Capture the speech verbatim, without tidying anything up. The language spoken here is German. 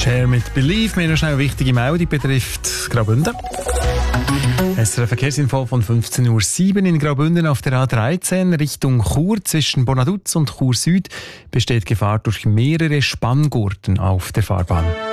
Share mit Believe. Wir haben noch schnell eine wichtige Meldung, betrifft Graubünden. Es ist ein Verkehrsinfo von fünfzehn Uhr sieben in Graubünden auf der A dreizehn Richtung Chur. Zwischen Bonaduz und Chur Süd besteht Gefahr durch mehrere Spanngurten auf der Fahrbahn.